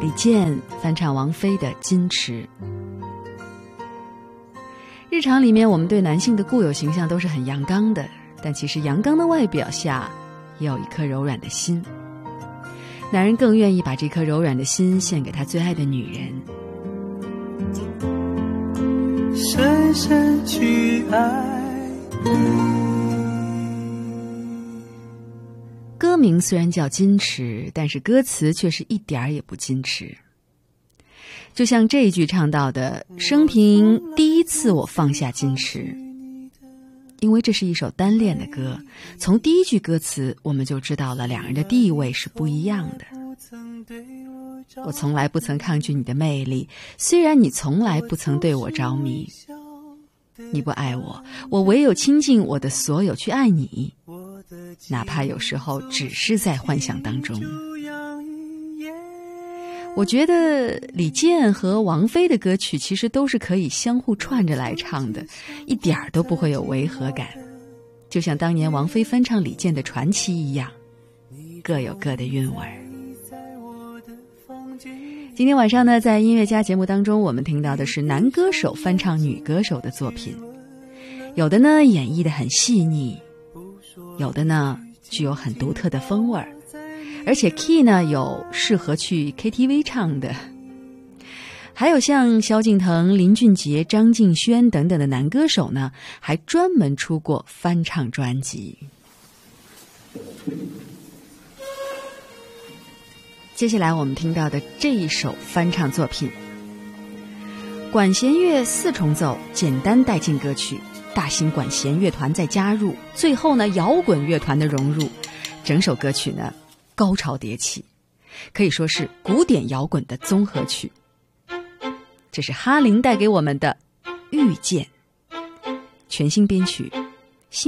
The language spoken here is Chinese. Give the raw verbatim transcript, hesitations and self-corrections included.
李健翻唱王菲的《矜持》。日常里面我们对男性的固有形象都是很阳刚的，但其实阳刚的外表下也有一颗柔软的心，男人更愿意把这颗柔软的心献给他最爱的女人。 深深去爱你。 歌名虽然叫矜持，但是歌词却是一点儿也不矜持。就像这一句唱到的，生平第一次我放下矜持。因为这是一首单恋的歌，从第一句歌词我们就知道了两人的地位是不一样的。我从来不曾抗拒你的魅力，虽然你从来不曾对我着迷。你不爱我，我唯有倾尽我的所有去爱你，哪怕有时候只是在幻想当中。我觉得李健和王菲的歌曲其实都是可以相互串着来唱的，一点儿都不会有违和感，就像当年王菲翻唱李健的《传奇》一样，各有各的韵味儿。今天晚上呢，在音乐家节目当中，我们听到的是男歌手翻唱女歌手的作品，有的呢演绎得很细腻，有的呢具有很独特的风味儿，而且 key 呢有适合去 K T V 唱的，还有像萧敬腾、林俊杰、张敬轩等等的男歌手呢，还专门出过翻唱专辑。接下来我们听到的这一首翻唱作品，管弦乐四重奏简单带进歌曲，大型管弦乐团再加入，最后呢摇滚乐团的融入，整首歌曲呢高潮迭起，可以说是古典摇滚的综合曲。这是哈林带给我们的《遇见》，全新编曲